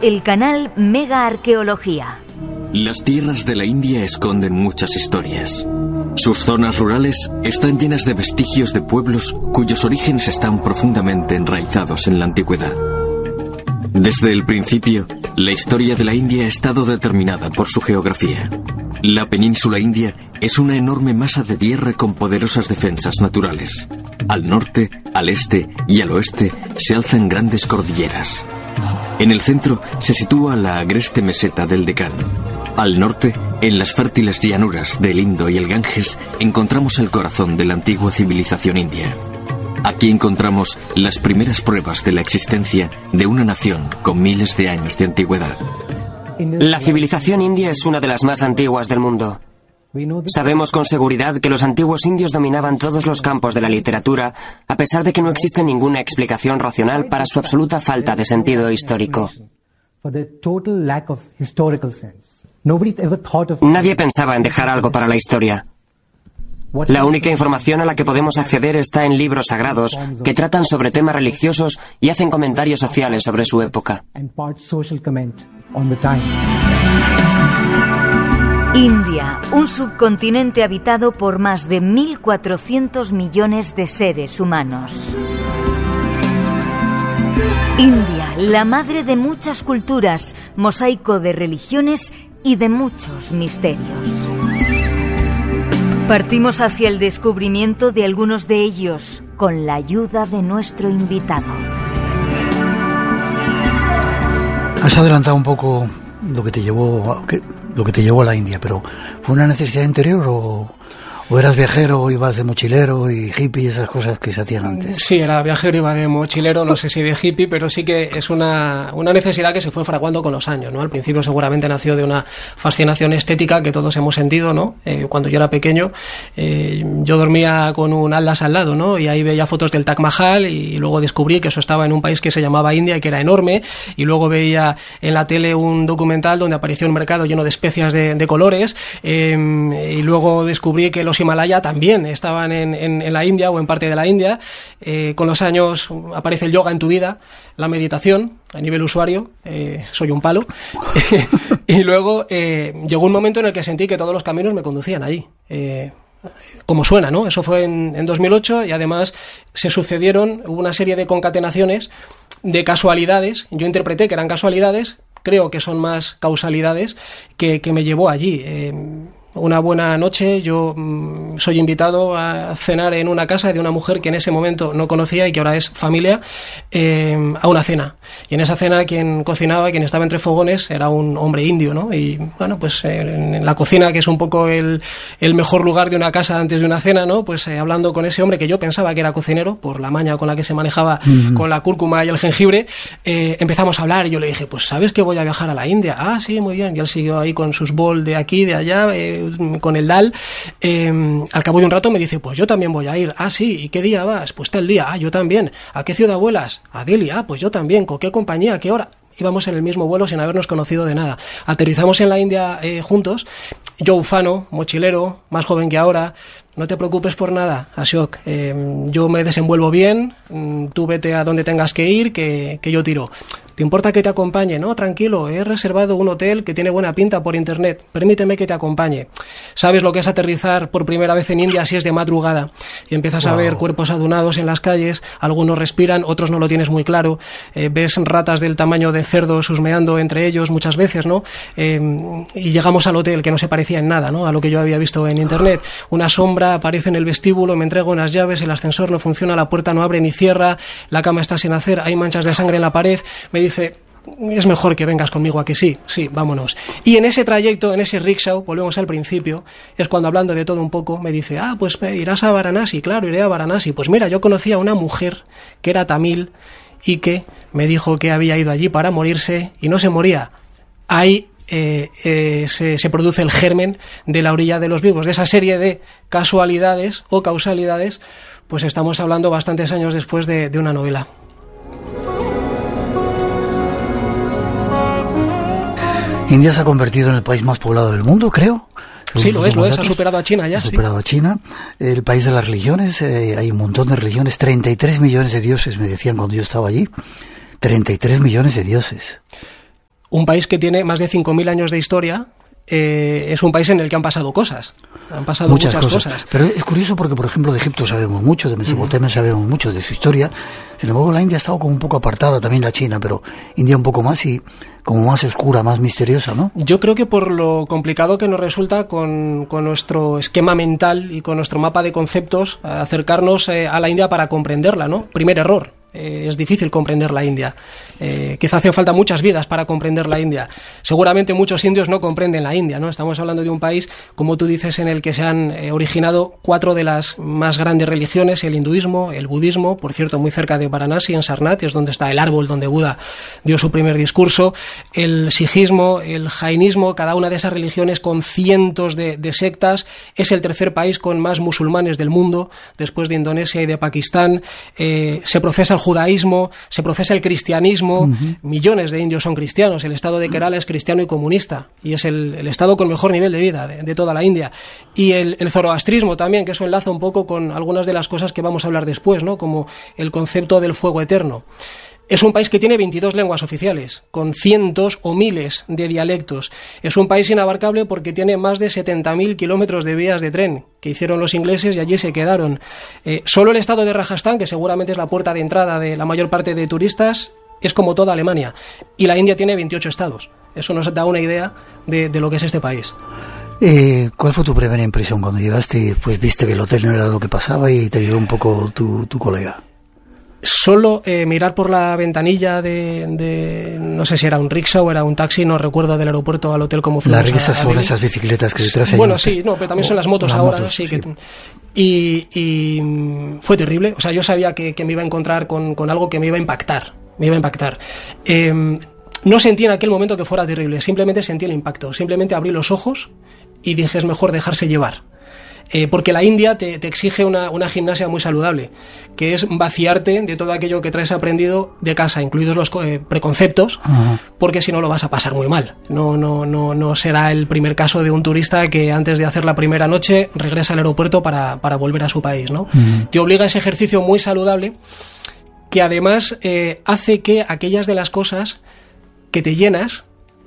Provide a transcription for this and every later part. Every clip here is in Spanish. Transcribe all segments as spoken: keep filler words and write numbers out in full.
el canal Mega Arqueología. Las tierras de la India esconden muchas historias. Sus zonas rurales están llenas de vestigios de pueblos cuyos orígenes están profundamente enraizados en la antigüedad. Desde el principio, la historia de la India ha estado determinada por su geografía. La península india es una enorme masa de tierra con poderosas defensas naturales. Al norte, al este y al oeste se alzan grandes cordilleras. En el centro se sitúa la agreste meseta del Deccan. Al norte, en las fértiles llanuras del Indo y el Ganges, encontramos el corazón de la antigua civilización india. Aquí encontramos las primeras pruebas de la existencia de una nación con miles de años de antigüedad. La civilización india es una de las más antiguas del mundo. Sabemos con seguridad que los antiguos indios dominaban todos los campos de la literatura, a pesar de que no existe ninguna explicación racional para su absoluta falta de sentido histórico. Nadie pensaba en dejar algo para la historia. La única información a la que podemos acceder está en libros sagrados que tratan sobre temas religiosos y hacen comentarios sociales sobre su época. India, un subcontinente habitado por más de mil cuatrocientos millones de seres humanos. India, la madre de muchas culturas, mosaico de religiones y de muchos misterios. Partimos hacia el descubrimiento de algunos de ellos con la ayuda de nuestro invitado. Has adelantado un poco lo que te llevó a, que, lo que te llevó a la India, pero ¿fue una necesidad interior o, o eras viajero, o ibas de mochilero y hippie y esas cosas que se hacían antes? Sí, era viajero, iba de mochilero, no sé si de hippie, pero sí que es una, una necesidad que se fue fraguando con los años, ¿no? Al principio seguramente nació de una fascinación estética que todos hemos sentido, ¿no? Eh, cuando yo era pequeño, eh, yo dormía con un atlas al lado, ¿no? Y ahí veía fotos del Taj Mahal y luego descubrí que eso estaba en un país que se llamaba India y que era enorme, y luego veía en la tele un documental donde apareció un mercado lleno de especias de, de colores, eh, y luego descubrí que los Himalaya también estaban en, en, en la India o en parte de la India. Eh, con los años aparece el yoga en tu vida, la meditación a nivel usuario, eh, soy un palo. Y luego eh, llegó un momento en el que sentí que todos los caminos me conducían allí. Eh, como suena, ¿no? Eso fue en, en dos mil ocho y además se sucedieron una serie de concatenaciones de casualidades. Yo interpreté que eran casualidades, creo que son más causalidades, que, que me llevó allí. Eh, Una buena noche, yo mmm, soy invitado a cenar en una casa de una mujer que en ese momento no conocía y que ahora es familia, eh, a una cena. Y en esa cena quien cocinaba, quien estaba entre fogones, era un hombre indio, ¿no? Y bueno, pues eh, en la cocina, que es un poco el, el mejor lugar de una casa antes de una cena, ¿no? Pues eh, hablando con ese hombre que yo pensaba que era cocinero, por la maña con la que se manejaba mm-hmm. con la cúrcuma y el jengibre, eh, empezamos a hablar y yo le dije, pues ¿sabes que voy a viajar a la India? Ah, sí, muy bien. Y él siguió ahí con sus bol de aquí, de allá, eh, con el dal. Eh, al cabo de un rato me dice, pues yo también voy a ir. Ah, sí, ¿y qué día vas? Pues tal día. Ah, yo también. ¿A qué ciudad vuelas? A Delhi. Ah, pues yo también. ¿Con qué compañía? ¿A qué hora? Íbamos en el mismo vuelo sin habernos conocido de nada. Aterrizamos en la India eh, juntos. Yo ufano, mochilero, más joven que ahora. No te preocupes por nada, Ashok. Eh, yo me desenvuelvo bien. Tú vete a donde tengas que ir, que, que yo tiro. ¿Te importa que te acompañe? No, tranquilo, he reservado un hotel que tiene buena pinta por internet. Permíteme que te acompañe. ¿Sabes lo que es aterrizar por primera vez en India si es de madrugada? Y empiezas wow. a ver cuerpos adunados en las calles, algunos respiran, otros no lo tienes muy claro. Eh, ves ratas del tamaño de cerdos husmeando entre ellos muchas veces, ¿no? Eh, y llegamos al hotel, que no se parecía en nada, ¿no? A lo que yo había visto en internet. Una sombra aparece en el vestíbulo, me entrego unas llaves, el ascensor no funciona, la puerta no abre ni cierra, la cama está sin hacer, hay manchas de sangre en la pared. Me dice, es mejor que vengas conmigo a que sí, sí, vámonos. Y en ese trayecto, en ese rickshaw, volvemos al principio, es cuando hablando de todo un poco, me dice, ah, pues irás a Varanasi, claro, iré a Varanasi. Pues mira, yo conocí a una mujer que era tamil y que me dijo que había ido allí para morirse y no se moría. Ahí eh, eh, se, se produce el germen de la orilla de los vivos, de esa serie de casualidades o causalidades, pues estamos hablando bastantes años después de, de una novela. India se ha convertido en el país más poblado del mundo, creo. Sí, lo es, lo es, ha superado a China ya. Ha superado sí. a China, el país de las religiones, eh, hay un montón de religiones, treinta y tres millones de dioses, me decían cuando yo estaba allí, treinta y tres millones de dioses. un país que tiene más de cinco mil años de historia. Eh, es un país en el que han pasado cosas, han pasado muchas, muchas cosas. cosas. Pero es curioso porque, por ejemplo, de Egipto sabemos mucho, de Mesopotamia uh-huh. sabemos mucho de su historia. Sin embargo, la India ha estado como un poco apartada, también la China, pero India un poco más y como más oscura, más misteriosa, ¿no? Yo creo que por lo complicado que nos resulta con, con nuestro esquema mental y con nuestro mapa de conceptos, acercarnos eh, a la India para comprenderla, ¿no? Primer error. Eh, es difícil comprender la India. Eh, quizá hace falta muchas vidas para comprender la India. Seguramente muchos indios no comprenden la India, ¿no? Estamos hablando de un país, como tú dices, en el que se han eh, originado cuatro de las más grandes religiones: el hinduismo, el budismo, por cierto, muy cerca de Varanasi, en Sarnath, es donde está el árbol donde Buda dio su primer discurso, el sijismo, el jainismo, cada una de esas religiones con cientos de, de sectas. Es el tercer país con más musulmanes del mundo, después de Indonesia y de Pakistán. Eh, se profesa el judaísmo, se profesa el cristianismo, uh-huh. millones de indios son cristianos, el estado de Kerala es cristiano y comunista, y es el, el estado con mejor nivel de vida de, de toda la India. Y el, el zoroastrismo también, que eso enlaza un poco con algunas de las cosas que vamos a hablar después, ¿no? Como el concepto del fuego eterno. Es un país que tiene veintidós lenguas oficiales, con cientos o miles de dialectos. Es un país inabarcable porque tiene más de setenta mil kilómetros de vías de tren que hicieron los ingleses y allí se quedaron. Eh, solo el estado de Rajasthan, que seguramente es la puerta de entrada de la mayor parte de turistas, es como toda Alemania. Y la India tiene veintiocho estados. Eso nos da una idea de, de lo que es este país. Eh, ¿Cuál fue tu primera impresión cuando llegaste y pues viste que el hotel no era lo que pasaba y te ayudó un poco tu, tu colega? Solo eh, mirar por la ventanilla de, de, no sé si era un rickshaw o era un taxi, no recuerdo, del aeropuerto al hotel, cómo fuimos. Las rickshaws son esas bicicletas que detrás hay. Bueno, sí, no, pero también son las motos las ahora. Motos, sí, sí. Que, y, y fue terrible. O sea, yo sabía que, que me iba a encontrar con, con algo que me iba a impactar. Me iba a impactar. Eh, no sentí en aquel momento que fuera terrible, simplemente sentí el impacto. Simplemente abrí los ojos y dije, es mejor dejarse llevar. Eh, porque la India te, te exige una, una gimnasia muy saludable, que es vaciarte de todo aquello que traes aprendido de casa, incluidos los eh, preconceptos, uh-huh. porque si no lo vas a pasar muy mal. No, no, no, no será el primer caso de un turista que antes de hacer la primera noche regresa al aeropuerto para, para volver a su país, ¿no? Uh-huh. Te obliga a ese ejercicio muy saludable que además eh, hace que aquellas de las cosas que te llenas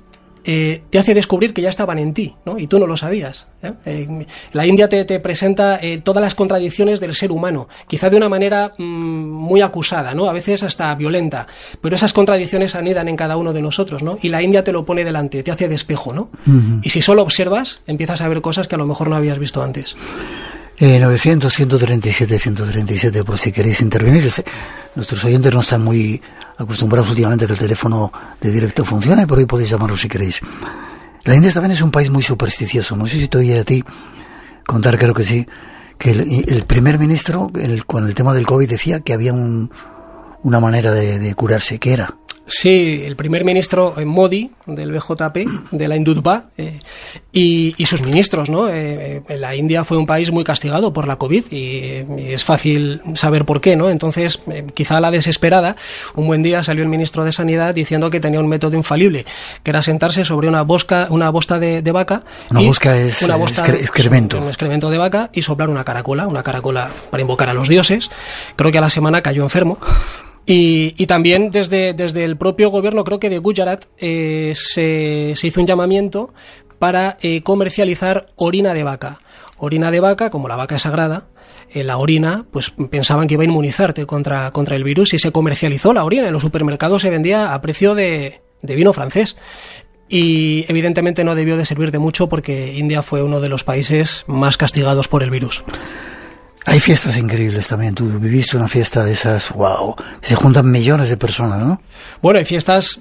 Eh, te hace descubrir que ya estaban en ti, ¿no? Y tú no lo sabías, ¿eh? Eh, la India te, te presenta eh, todas las contradicciones del ser humano, quizá de una manera mmm, muy acusada, ¿no? A veces hasta violenta, pero esas contradicciones anidan en cada uno de nosotros, ¿no? Y la India te lo pone delante, te hace de espejo, ¿no? Uh-huh. Y si solo observas, empiezas a ver cosas que a lo mejor no habías visto antes. Eh, novecientos, ciento treinta y siete, ciento treinta y siete, por si queréis intervenir. Nuestros oyentes no están muy acostumbrados últimamente a que el teléfono de directo funcione, pero hoy podéis llamarlo si queréis. La India también es un país muy supersticioso. No sé si te oí a ti contar, creo que sí, que el, el primer ministro, el, con el tema del COVID, decía que había un, una manera de, de curarse. ¿Qué era? Sí, el primer ministro eh, Modi, del B J P, de la Hindutva, eh, y, y sus ministros, ¿no? Eh, eh, la India fue un país muy castigado por la COVID y, y es fácil saber por qué, ¿no? Entonces, eh, quizá a la desesperada, un buen día salió el ministro de Sanidad diciendo que tenía un método infalible, que era sentarse sobre una bosca, una bosta de, de vaca. Una bosca es una bosta, excremento. Un excremento de vaca y soplar una caracola, una caracola para invocar a los dioses. Creo que a la semana cayó enfermo. Y, y también desde, desde el propio gobierno, creo que de Gujarat, eh, se, se hizo un llamamiento para eh, comercializar orina de vaca. Orina de vaca, como la vaca es sagrada, eh, la orina, pues pensaban que iba a inmunizarte contra, contra el virus y se comercializó la orina. En los supermercados se vendía a precio de, de vino francés. Y evidentemente no debió de servir de mucho porque India fue uno de los países más castigados por el virus. Hay fiestas increíbles también. Tú viviste una fiesta de esas, wow, que se juntan millones de personas, ¿no? Bueno, hay fiestas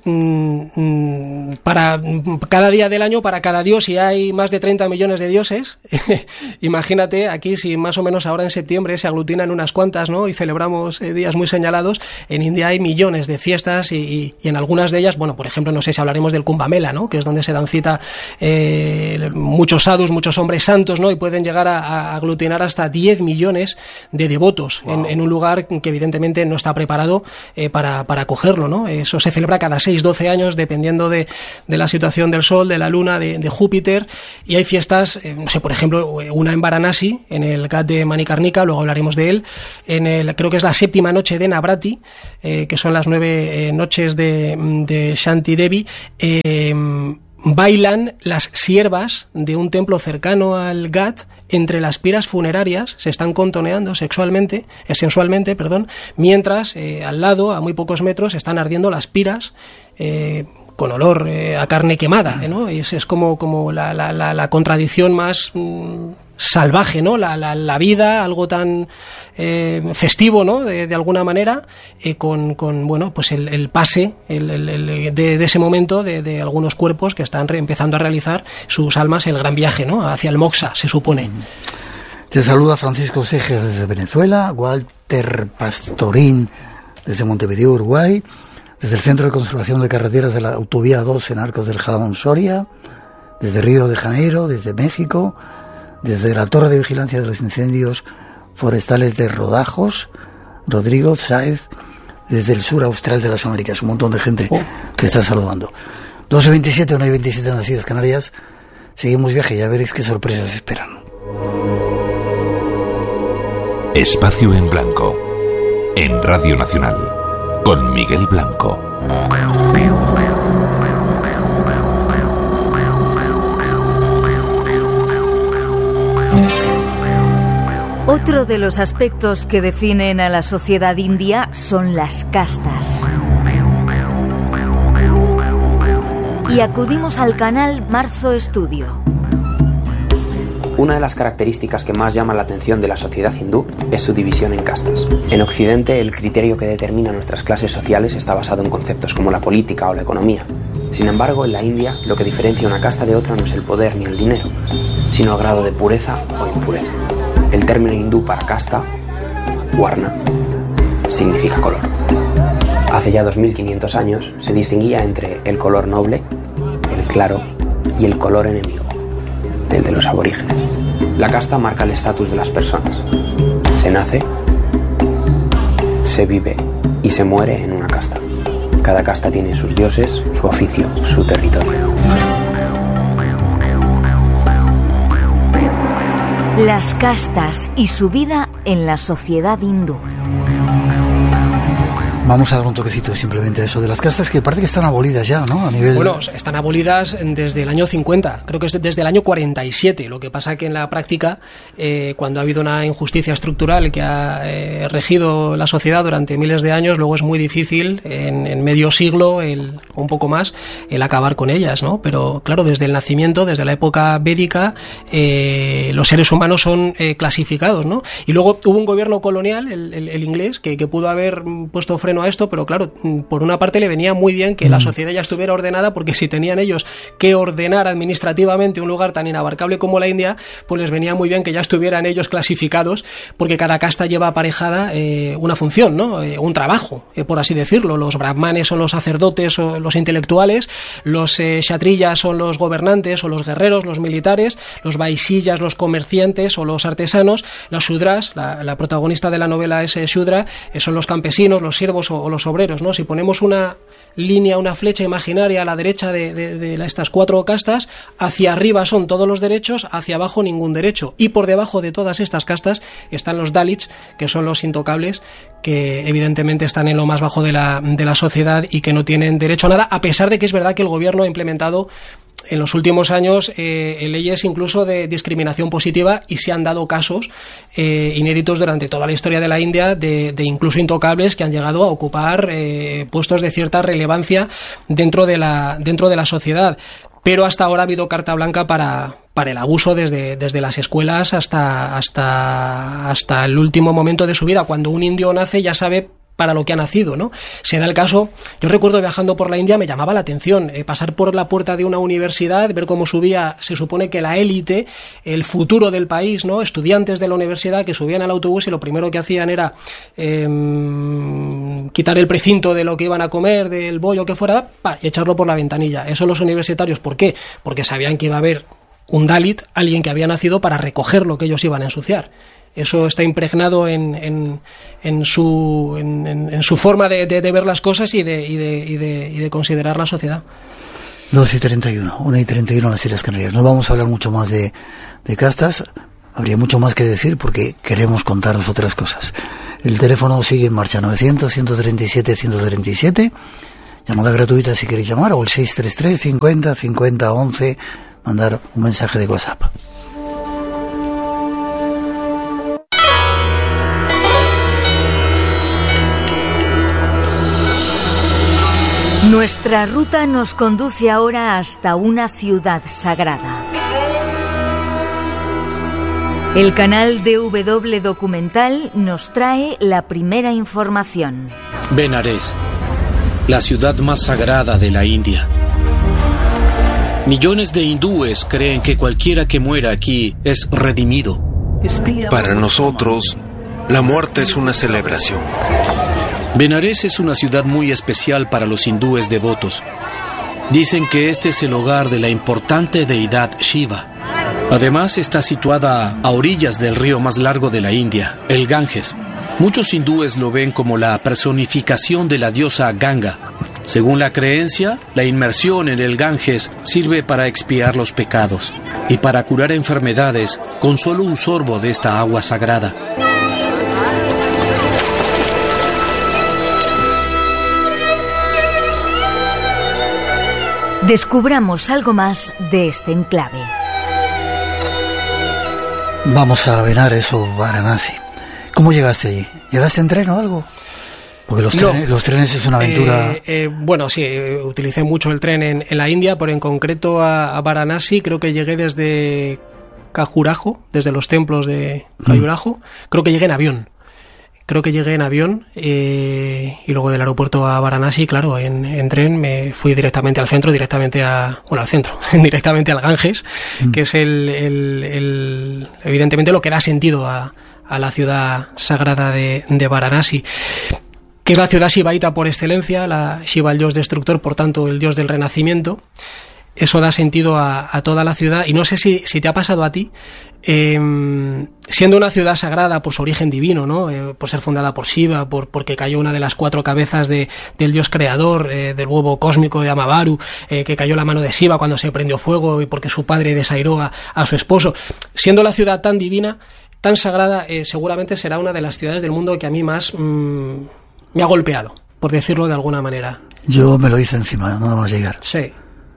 mmm, para cada día del año, para cada dios, y hay más de treinta millones de dioses. Imagínate aquí si más o menos ahora en septiembre se aglutinan unas cuantas, ¿no? Y celebramos eh, días muy señalados. En India hay millones de fiestas y, y, y en algunas de ellas, bueno, por ejemplo, no sé si hablaremos del Kumbh Mela, ¿no? Que es donde se dan cita eh, muchos sadhus, muchos hombres santos, ¿no? Y pueden llegar a, a aglutinar hasta diez millones millones de devotos wow. en, en un lugar que evidentemente no está preparado eh, para, para acogerlo, ¿no? Eso se celebra cada seis, doce años, dependiendo de, de la situación del Sol, de la Luna, de, de Júpiter, y hay fiestas, eh, no sé, por ejemplo, una en Varanasi, en el Ghat de Manikarnika, luego hablaremos de él, en el, creo que es la séptima noche de Navratri, eh, que son las nueve eh, noches de, de Shanti Devi, eh, bailan las siervas de un templo cercano al Ghat entre las piras funerarias, se están contoneando sexualmente, eh, sensualmente, perdón, mientras eh, al lado, a muy pocos metros, están ardiendo las piras eh, con olor eh, a carne quemada, ¿no? Y es, es como, como la, la, la, la contradicción más mmm, salvaje, ¿no? La, la, la vida, algo tan eh, festivo, ¿no? De, de alguna manera, eh, con, con, bueno, pues el, el pase el, el, el, de, de ese momento de, de algunos cuerpos que están re, empezando a realizar sus almas el gran viaje, ¿no? Hacia el moksha, se supone. Te saluda Francisco Seges desde Venezuela, Walter Pastorín desde Montevideo, Uruguay, desde el Centro de Conservación de Carreteras de la Autovía dos en Arcos del Jalón, Soria, desde Río de Janeiro, desde México, desde la Torre de Vigilancia de los Incendios Forestales de Rodajos, Rodrigo Sáez, desde el sur austral de las Américas. Un montón de gente oh. que está saludando. doce veintisiete, una y veintisiete en las Islas Canarias. Seguimos viaje, ya veréis qué sorpresas esperan. Espacio en Blanco, en Radio Nacional, con Miguel Blanco. Otro de los aspectos que definen a la sociedad india son las castas. Y acudimos al canal Marzo Estudio. Una de las características que más llama la atención de la sociedad hindú es su división en castas. En Occidente, el criterio que determina nuestras clases sociales está basado en conceptos como la política o la economía. Sin embargo, en la India, lo que diferencia una casta de otra no es el poder ni el dinero, sino el grado de pureza o impureza. El término hindú para casta, varna, significa color. Hace ya dos mil quinientos años se distinguía entre el color noble, el claro y el color enemigo, el de los aborígenes. La casta marca el estatus de las personas. Se nace, se vive y se muere en una casta. Cada casta tiene sus dioses, su oficio, su territorio. Las castas y su vida en la sociedad hindú. Vamos a dar un toquecito simplemente a eso de las castas, que parece que están abolidas ya, ¿no? A nivel... Bueno, están abolidas desde el año cincuenta, creo que es desde el año cuarenta y siete. Lo que pasa que en la práctica, eh, cuando ha habido una injusticia estructural que ha eh, regido la sociedad durante miles de años, luego es muy difícil, en, en medio siglo, el, un poco más, el acabar con ellas, ¿no? Pero claro, desde el nacimiento, desde la época védica, eh, los seres humanos son eh, clasificados, ¿no? Y luego hubo un gobierno colonial, el, el, el inglés, que, que pudo haber puesto freno a esto, pero claro, por una parte le venía muy bien que mm. la sociedad ya estuviera ordenada, porque si tenían ellos que ordenar administrativamente un lugar tan inabarcable como la India, pues les venía muy bien que ya estuvieran ellos clasificados, porque cada casta lleva aparejada eh, una función, ¿no? Eh, un trabajo, eh, por así decirlo. Los brahmanes son los sacerdotes o los intelectuales, los eh, kshatriyas son los gobernantes o los guerreros, los militares, los vaishyas, los comerciantes o los artesanos, los shudras, la, la protagonista de la novela es eh, shudra, eh, son los campesinos, los siervos o, o los obreros, ¿no? Si ponemos una línea, una flecha imaginaria a la derecha de, de, de estas cuatro castas, hacia arriba son todos los derechos, hacia abajo ningún derecho, y por debajo de todas estas castas están los Dalits, que son los intocables, que evidentemente están en lo más bajo de la, de la sociedad y que no tienen derecho a nada, a pesar de que es verdad que el gobierno ha implementado en los últimos años eh, leyes incluso de discriminación positiva, y se han dado casos eh, inéditos durante toda la historia de la India de, de incluso intocables que han llegado a ocupar eh, puestos de cierta relevancia dentro de la, dentro de la sociedad. Pero hasta ahora ha habido carta blanca para, para el abuso desde, desde las escuelas hasta, hasta, hasta el último momento de su vida. Cuando un indio nace ya sabe para lo que ha nacido, ¿no? Se da el caso, yo recuerdo viajando por la India, me llamaba la atención eh, pasar por la puerta de una universidad, ver cómo subía, se supone que la élite, el futuro del país, ¿no? Estudiantes de la universidad que subían al autobús y lo primero que hacían era eh, quitar el precinto de lo que iban a comer, del bollo que fuera, pa, y echarlo por la ventanilla. Eso los universitarios, ¿por qué? Porque sabían que iba a haber un Dalit, alguien que había nacido para recoger lo que ellos iban a ensuciar. Eso está impregnado en, en, en, su, en, en, en su forma de, de, de ver las cosas y de, y, de, y, de, y de considerar la sociedad. dos y treinta y uno, una y treinta y uno en las Islas Canarias. No vamos a hablar mucho más de, de castas, habría mucho más que decir porque queremos contaros otras cosas. El teléfono sigue en marcha, novecientos, ciento treinta y siete, ciento treinta y siete, llamada gratuita si queréis llamar, o el seiscientos treinta y tres, cincuenta, cincuenta, once, mandar un mensaje de WhatsApp. Nuestra ruta nos conduce ahora hasta una ciudad sagrada. El canal D W Documental nos trae la primera información. Benares, la ciudad más sagrada de la India. Millones de hindúes creen que cualquiera que muera aquí es redimido. Para nosotros, la muerte es una celebración. Benares es una ciudad muy especial para los hindúes devotos. Dicen que este es el hogar de la importante deidad Shiva. Además, está situada a orillas del río más largo de la India, el Ganges. Muchos hindúes lo ven como la personificación de la diosa Ganga. Según la creencia, la inmersión en el Ganges sirve para expiar los pecados y para curar enfermedades con solo un sorbo de esta agua sagrada. Descubramos algo más de este enclave. Vamos a Benares o Varanasi. ¿Cómo llegaste allí? ¿Llegaste en tren o algo? Porque los, no. trenes, los trenes es una aventura... Eh, eh, bueno, sí, eh, utilicé mucho el tren en, en la India, pero en concreto a, a Varanasi creo que llegué desde Khajuraho, desde los templos de Khajuraho. Mm. Creo que llegué en avión. Creo que llegué en avión eh, y luego del aeropuerto a Varanasi, claro, en, en tren me fui directamente al centro, directamente a... Bueno, al centro, directamente al Ganges, mm. que es el, el, el... evidentemente lo que da sentido a, a la ciudad sagrada de, de Varanasi, que es la ciudad shivaíta por excelencia, la Shiva, el dios destructor, por tanto, el dios del renacimiento. Eso da sentido a, a toda la ciudad. Y no sé si, si te ha pasado a ti, eh, siendo una ciudad sagrada por su origen divino, ¿no? Eh, por ser fundada por Shiva, por, porque cayó una de las cuatro cabezas de, del dios creador, eh, del huevo cósmico de Amavaru, eh, que cayó la mano de Shiva cuando se prendió fuego y porque su padre desairó a, a su esposo. Siendo la ciudad tan divina, tan sagrada, eh, seguramente será una de las ciudades del mundo que a mí más mmm, me ha golpeado, por decirlo de alguna manera. Yo me lo hice encima, nada más llegar. Sí.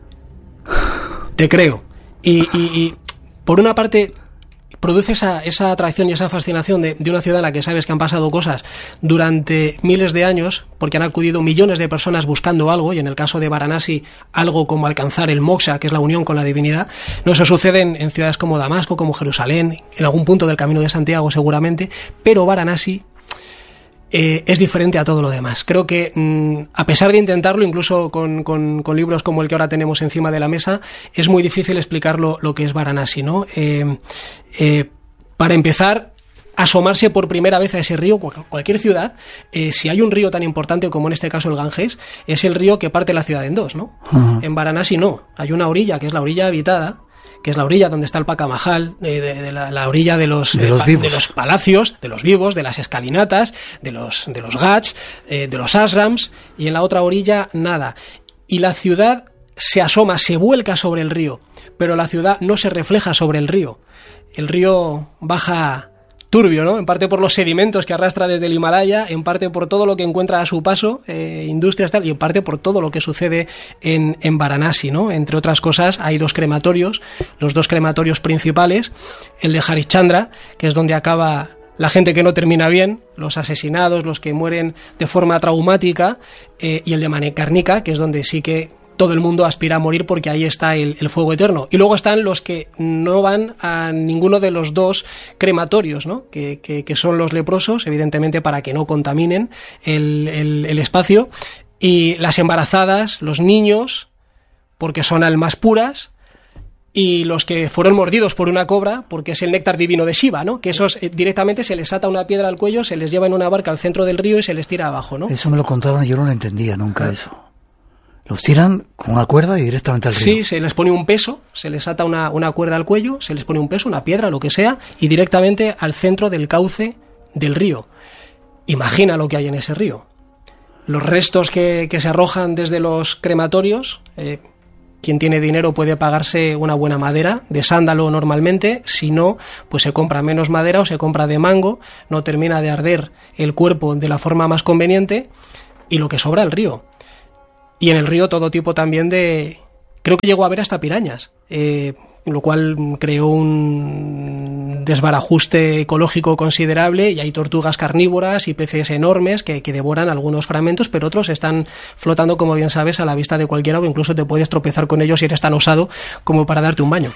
Te creo. Y, y, y por una parte produce esa, esa atracción y esa fascinación de, de una ciudad en la que sabes que han pasado cosas durante miles de años, porque han acudido millones de personas buscando algo, y en el caso de Varanasi, algo como alcanzar el moksha, que es la unión con la divinidad. No, eso sucede en, en ciudades como Damasco, como Jerusalén, en algún punto del Camino de Santiago seguramente, pero Varanasi Eh, es diferente a todo lo demás. Creo que mmm, a pesar de intentarlo, incluso con, con, con libros como el que ahora tenemos encima de la mesa, es muy difícil explicar lo, lo que es Varanasi, ¿no? Eh, eh, para empezar, asomarse por primera vez a ese río, cualquier ciudad, eh, si hay un río tan importante como en este caso el Ganges, es el río que parte la ciudad en dos, ¿no? Uh-huh. En Varanasi no, hay una orilla que es la orilla habitada, que es la orilla donde está el Paca Mahal, de, de, de la, la orilla de los, de, los de, de los palacios, de los vivos, de las escalinatas, de los, de los ghats, eh, de los ashrams, y en la otra orilla nada. Y la ciudad se asoma, se vuelca sobre el río, pero la ciudad no se refleja sobre el río. El río baja turbio, ¿no? En parte por los sedimentos que arrastra desde el Himalaya, en parte por todo lo que encuentra a su paso, eh, industrias tal, y en parte por todo lo que sucede en, en Varanasi, ¿no? Entre otras cosas, hay dos crematorios, los dos crematorios principales, el de Harishchandra, que es donde acaba la gente que no termina bien, los asesinados, los que mueren de forma traumática, eh, y el de Manikarnika, que es donde sí que todo el mundo aspira a morir porque ahí está el, el fuego eterno. Y luego están los que no van a ninguno de los dos crematorios, ¿no? Que, que, que son los leprosos, evidentemente para que no contaminen el, el, el espacio, y las embarazadas, los niños, porque son almas puras, y los que fueron mordidos por una cobra, porque es el néctar divino de Shiva, ¿no? Que esos eh, directamente se les ata una piedra al cuello, se les lleva en una barca al centro del río y se les tira abajo, ¿no? Eso me lo contaron y yo no lo entendía nunca, eso. Los tiran con una cuerda y directamente al río. Sí, se les pone un peso, se les ata una, una cuerda al cuello, se les pone un peso, una piedra, lo que sea, y directamente al centro del cauce del río. Imagina lo que hay en ese río. Los restos que, que se arrojan desde los crematorios, eh, quien tiene dinero puede pagarse una buena madera, de sándalo normalmente, si no, pues se compra menos madera o se compra de mango, no termina de arder el cuerpo de la forma más conveniente, y lo que sobra el río. Y en el río todo tipo también de... Creo que llegó a haber hasta pirañas, eh, lo cual creó un desbarajuste ecológico considerable, y hay tortugas carnívoras y peces enormes que, que devoran algunos fragmentos, pero otros están flotando, como bien sabes, a la vista de cualquiera, o incluso te puedes tropezar con ellos si eres tan osado como para darte un baño.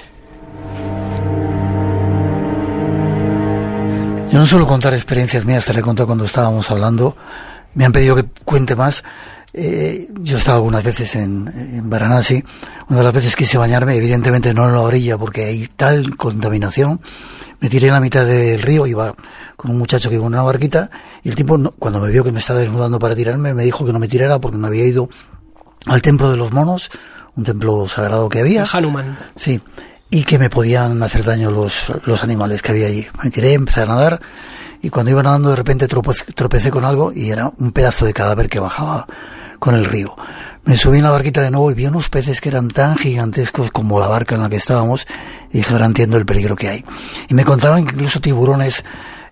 Yo no suelo contar experiencias mías, te la he contado cuando estábamos hablando. Me han pedido que cuente más. Eh, yo he estado algunas veces en, en Varanasi. Una de las veces quise bañarme, evidentemente no en la orilla porque hay tal contaminación. Me tiré en la mitad del río, iba con un muchacho que iba en una barquita, y el tipo, no, cuando me vio que me estaba desnudando para tirarme, me dijo que no me tirara porque me había ido al templo de los monos, un templo sagrado que había. Hanuman. Sí, y que me podían hacer daño los, los animales que había allí. Me tiré, empecé a nadar, y cuando iba nadando de repente tropecé, tropecé con algo, y era un pedazo de cadáver que bajaba con el río. Me subí en la barquita de nuevo y vi unos peces que eran tan gigantescos como la barca en la que estábamos, y dije, ahora entiendo el peligro que hay. Y me contaban que incluso tiburones,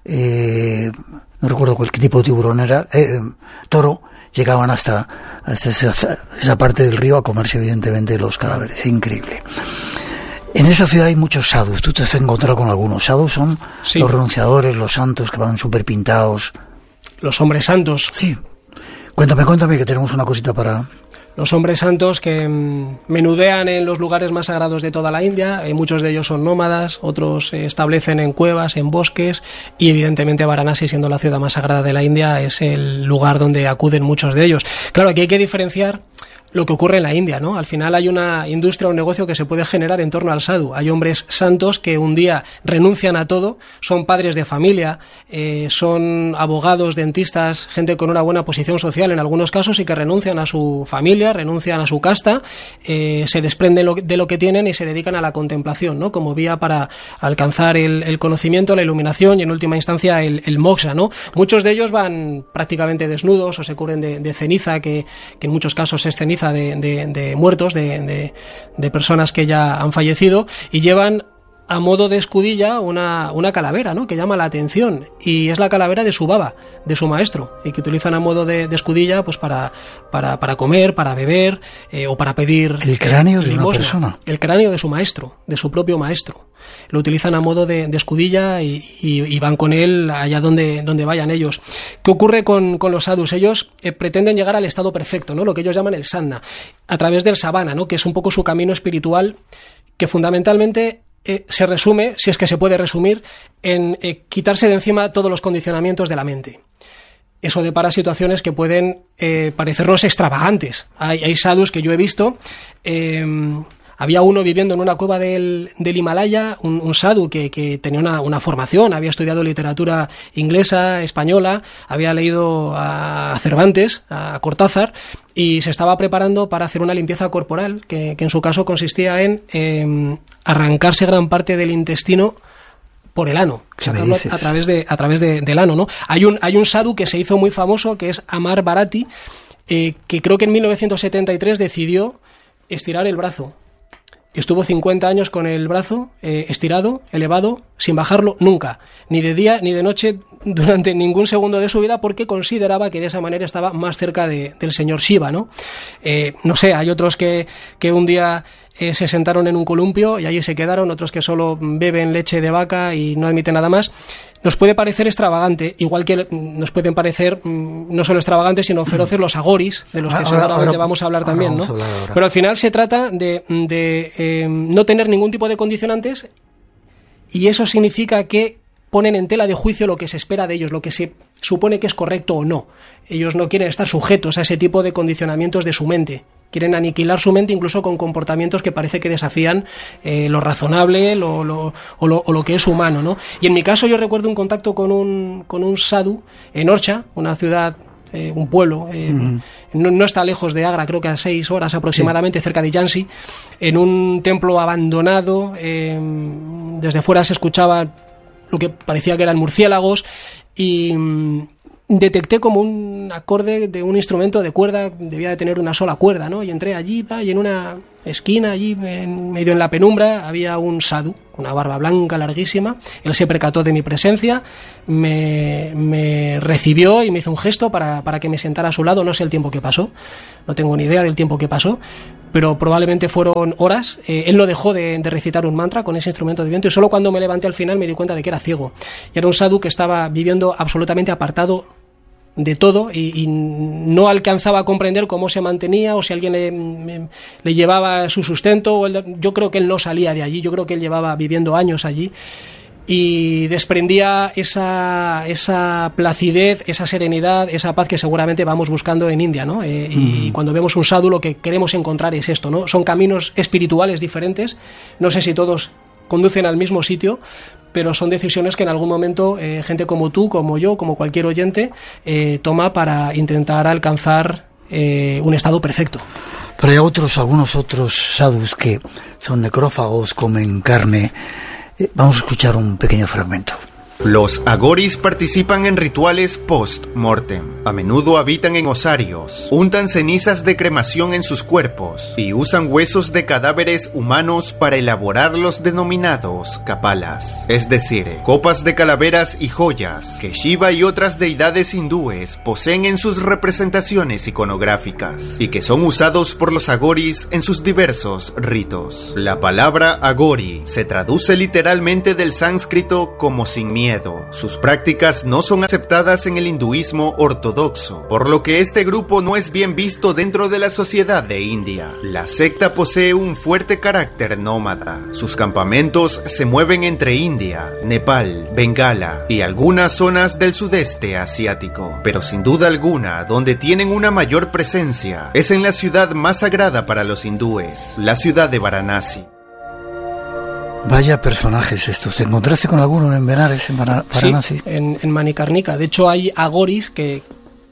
eh, no recuerdo cuál tipo de tiburón era, eh, toro, llegaban hasta, hasta esa, esa parte del río a comerse evidentemente los cadáveres. Increíble. En esa ciudad hay muchos sadhus. ¿Tú te has encontrado con algunos? Sadhus son sí. Los renunciadores, los santos que van súper pintados. Los hombres santos. Sí. Cuéntame, cuéntame, que tenemos una cosita para... Los hombres santos que mmm, menudean en los lugares más sagrados de toda la India. Eh, muchos de ellos son nómadas, otros se eh, establecen en cuevas, en bosques, y evidentemente Varanasi, siendo la ciudad más sagrada de la India, es el lugar donde acuden muchos de ellos. Claro, aquí hay que diferenciar lo que ocurre en la India, ¿no? Al final hay una industria, un negocio que se puede generar en torno al sadhu. Hay hombres santos que un día renuncian a todo, son padres de familia, eh, son abogados, dentistas, gente con una buena posición social en algunos casos, y que renuncian a su familia, renuncian a su casta, eh, se desprenden lo, de lo que tienen y se dedican a la contemplación, ¿no? Como vía para alcanzar el, el conocimiento, la iluminación y en última instancia el, el moksha, ¿no? Muchos de ellos van prácticamente desnudos o se cubren de, de ceniza, que, que en muchos casos es ceniza De, de, de muertos, de, de, de personas que ya han fallecido, y llevan a modo de escudilla una, una calavera, ¿no? Que llama la atención, y es la calavera de su baba, de su maestro, y que utilizan a modo de, de escudilla pues para, para, para comer, para beber, eh, o para pedir el cráneo de limosna. Una persona. El cráneo de su maestro, de su propio maestro. Lo utilizan a modo de, de escudilla y, y, y van con él allá donde, donde vayan ellos. ¿Qué ocurre con, con los sadhus? Ellos eh, pretenden llegar al estado perfecto, ¿no? Lo que ellos llaman el sadhana, a través del savana, ¿no? Que es un poco su camino espiritual, que fundamentalmente eh, se resume, si es que se puede resumir, en eh, quitarse de encima todos los condicionamientos de la mente. Eso depara situaciones que pueden eh, parecernos extravagantes. Hay, hay sadhus que yo he visto... Eh, Había uno viviendo en una cueva del, del Himalaya, un, un sadhu que, que tenía una, una formación, había estudiado literatura inglesa, española, había leído a Cervantes, a Cortázar, y se estaba preparando para hacer una limpieza corporal, que, que en su caso consistía en eh, arrancarse gran parte del intestino por el ano, sacarlo a través de a través de, del ano, ¿no? Hay un hay un sadhu que se hizo muy famoso, que es Amar Bharati, eh, que creo que en mil novecientos setenta y tres decidió estirar el brazo. Estuvo cincuenta años con el brazo eh, estirado, elevado, sin bajarlo nunca, ni de día ni de noche, durante ningún segundo de su vida, porque consideraba que de esa manera estaba más cerca de, del señor Shiva, ¿no? Eh, no sé, hay otros que, que un día eh, se sentaron en un columpio y allí se quedaron, otros que solo beben leche de vaca y no admiten nada más. Nos puede parecer extravagante, igual que nos pueden parecer no solo extravagantes, sino feroces los agoris, de los que ahora, seguramente ahora, vamos a hablar también, ¿no? Pero al final se trata de, de eh, no tener ningún tipo de condicionantes, y eso significa que ponen en tela de juicio lo que se espera de ellos, lo que se supone que es correcto o no. Ellos no quieren estar sujetos a ese tipo de condicionamientos de su mente. Quieren aniquilar su mente incluso con comportamientos que parece que desafían eh, lo razonable lo, lo, o, lo, o lo que es humano, ¿no? Y en mi caso yo recuerdo un contacto con un, con un sadhu en Orcha, una ciudad eh, un pueblo, eh, mm. no, no está lejos de Agra, creo que a seis horas aproximadamente, sí. cerca de Jhansi, en un templo abandonado. Eh, desde fuera se escuchaba lo que parecía que eran murciélagos y mm, detecté como un acorde de un instrumento de cuerda, debía de tener una sola cuerda, ¿no? Y entré allí, va, y en una esquina, allí, en, medio en la penumbra, había un sadhu, una barba blanca larguísima. Él se percató de mi presencia, me, me recibió y me hizo un gesto para, para que me sentara a su lado. No sé el tiempo que pasó, no tengo ni idea del tiempo que pasó, pero probablemente fueron horas. Eh, él no dejó de, de recitar un mantra con ese instrumento de viento, y solo cuando me levanté al final me di cuenta de que era ciego. Y era un sadhu que estaba viviendo absolutamente apartado de todo y, y no alcanzaba a comprender cómo se mantenía o si alguien le, me, le llevaba su sustento. O el, yo creo que él no salía de allí, yo creo que él llevaba viviendo años allí y desprendía esa, esa placidez, esa serenidad, esa paz que seguramente vamos buscando en India, ¿no? Eh, mm. Y cuando vemos un sadhu lo que queremos encontrar es esto, ¿no? Son caminos espirituales diferentes, no sé si todos conducen al mismo sitio, pero son decisiones que en algún momento eh, gente como tú, como yo, como cualquier oyente, eh, toma para intentar alcanzar eh, un estado perfecto. Pero hay otros, algunos otros sadhus que son necrófagos, comen carne. Eh, vamos a escuchar un pequeño fragmento. Los agoris participan en rituales post-mortem. A menudo habitan en osarios, untan cenizas de cremación en sus cuerpos y usan huesos de cadáveres humanos para elaborar los denominados kapalas, es decir, copas de calaveras y joyas que Shiva y otras deidades hindúes poseen en sus representaciones iconográficas y que son usados por los agoris en sus diversos ritos. La palabra agori se traduce literalmente del sánscrito como sin miedo. Sus prácticas no son aceptadas en el hinduismo ortodoxo, por lo que este grupo no es bien visto dentro de la sociedad de India. La secta posee un fuerte carácter nómada. Sus campamentos se mueven entre India, Nepal, Bengala y algunas zonas del sudeste asiático, pero sin duda alguna, donde tienen una mayor presencia, es en la ciudad más sagrada para los hindúes, la ciudad de Varanasi. Vaya personajes estos. ¿Te encontraste con alguno en Benares, en Varanasi? Sí, en, en Manikarnika. De hecho, hay agoris que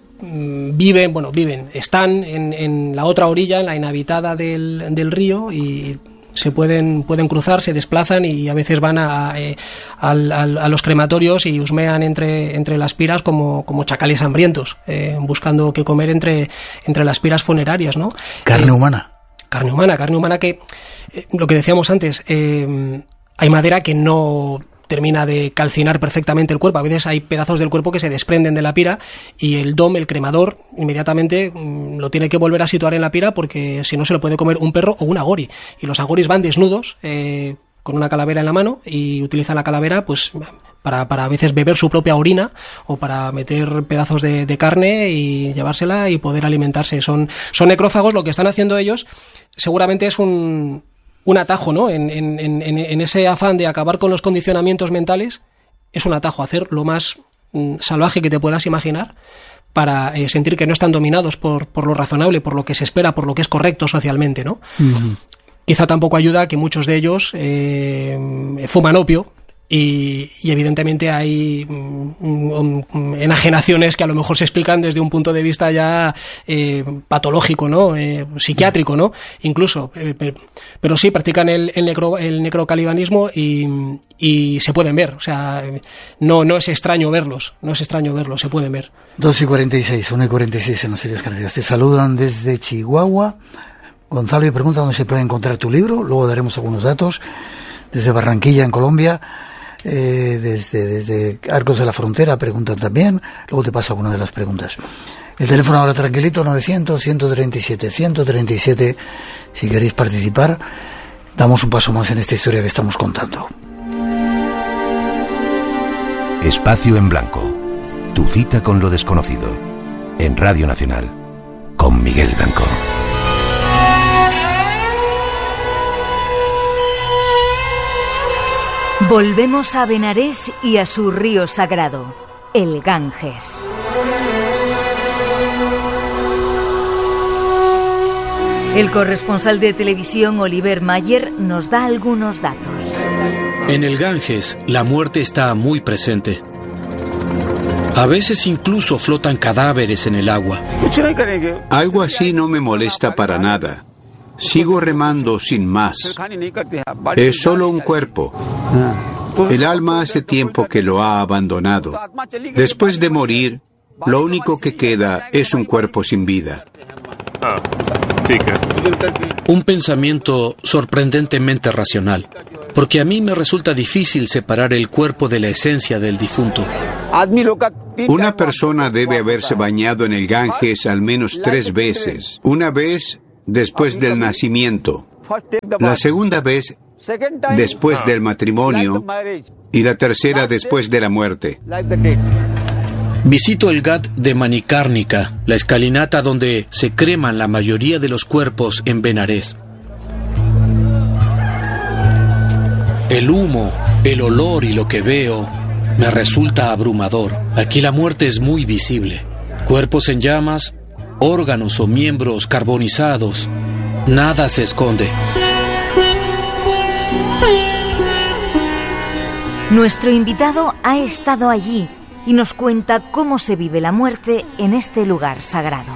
mmm, viven, bueno, viven, están en, en la otra orilla, en la inhabitada del, del río, y se pueden, pueden cruzar, se desplazan y a veces van a, a, a, a los crematorios y husmean entre, entre las piras como, como chacales hambrientos, eh, buscando qué comer entre, entre las piras funerarias, ¿no? Carne eh, humana. Carne humana, carne humana que, eh, lo que decíamos antes, eh, hay madera que no termina de calcinar perfectamente el cuerpo. A veces hay pedazos del cuerpo que se desprenden de la pira y el dom, el cremador, inmediatamente mm, lo tiene que volver a situar en la pira porque si no se lo puede comer un perro o un agori. Y los agoris van desnudos, eh, con una calavera en la mano y utilizan la calavera pues para, para a veces beber su propia orina o para meter pedazos de, de carne y llevársela y poder alimentarse. Son, son necrófagos. Lo que están haciendo ellos seguramente es un, un atajo, ¿no? En, en, en, en ese afán de acabar con los condicionamientos mentales, es un atajo, hacer lo más mm, salvaje que te puedas imaginar para eh, sentir que no están dominados por, por lo razonable, por lo que se espera, por lo que es correcto socialmente, ¿no? Uh-huh. Quizá tampoco ayuda que muchos de ellos eh, fuman opio y, y evidentemente hay um, um, enajenaciones que a lo mejor se explican desde un punto de vista ya eh, patológico, ¿no? Eh, psiquiátrico, ¿no? Incluso. Eh, pero sí, practican el, el, necro, el necrocalibanismo y, y se pueden ver. O sea, no, no es extraño verlos, no es extraño verlos, se pueden ver. dos y cuarenta y seis, una y cuarenta y seis en las Islas Canarias. Te saludan desde Chihuahua. Gonzalo, y pregunta dónde se puede encontrar tu libro, luego daremos algunos datos. Desde Barranquilla, en Colombia, eh, desde, desde Arcos de la Frontera preguntan también, luego te paso alguna de las preguntas. El teléfono ahora tranquilito, novecientos, ciento treinta y siete, ciento treinta y siete, si queréis participar. Damos un paso más en esta historia que estamos contando. Espacio en Blanco, tu cita con lo desconocido, en Radio Nacional, con Miguel Blanco. Volvemos a Benarés y a su río sagrado, el Ganges. El corresponsal de televisión Oliver Mayer nos da algunos datos. En el Ganges, la muerte está muy presente. A veces incluso flotan cadáveres en el agua. Algo así no me molesta para nada. Sigo remando sin más. Es solo un cuerpo. El alma hace tiempo que lo ha abandonado. Después de morir, lo único que queda es un cuerpo sin vida. Un pensamiento sorprendentemente racional, porque a mí me resulta difícil separar el cuerpo de la esencia del difunto. Una persona debe haberse bañado en el Ganges al menos tres veces. Una vez después del nacimiento, la segunda vez después del matrimonio y la tercera después de la muerte. Visito el Ghat de Manikarnika, la escalinata donde se creman la mayoría de los cuerpos en Benarés. El humo, el olor y lo que veo me resulta abrumador. Aquí la muerte es muy visible. Cuerpos en llamas, órganos o miembros carbonizados. Nada se esconde. Nuestro invitado ha estado allí y nos cuenta cómo se vive la muerte en este lugar sagrado.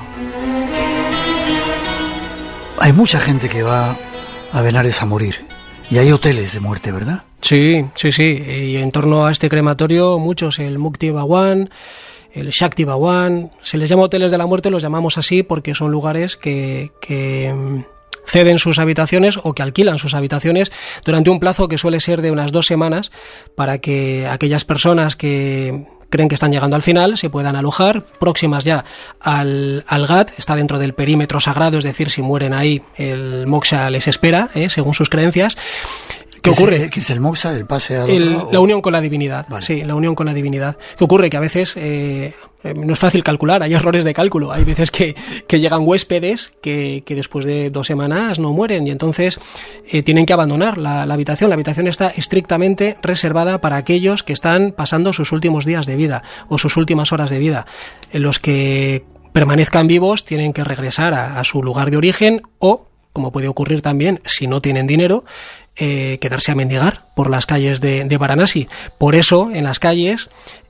Hay mucha gente que va a Benarés a morir. Y hay hoteles de muerte, ¿verdad? Sí, sí, sí. Y en torno a este crematorio, muchos, el Mukti Bhawan, el Shakti Bhawan, se les llama hoteles de la muerte, los llamamos así porque son lugares que, que ceden sus habitaciones o que alquilan sus habitaciones durante un plazo que suele ser de unas dos semanas para que aquellas personas que creen que están llegando al final se puedan alojar, próximas ya al, al Ghat, está dentro del perímetro sagrado, es decir, si mueren ahí el moksha les espera, ¿eh? Según sus creencias. ¿Qué ocurre? ¿Qué es el moksha? ¿El pase al el, otro? La unión con la divinidad, vale. Sí, la unión con la divinidad. ¿Qué ocurre? Que a veces eh, no es fácil calcular, hay errores de cálculo, hay veces que, que llegan huéspedes que, que después de dos semanas no mueren y entonces eh, tienen que abandonar la, la habitación. La habitación está estrictamente reservada para aquellos que están pasando sus últimos días de vida o sus últimas horas de vida. En los que permanezcan vivos tienen que regresar a, a su lugar de origen o, como puede ocurrir también si no tienen dinero, Eh, quedarse a mendigar por las calles de, de Varanasi. Por eso, en las calles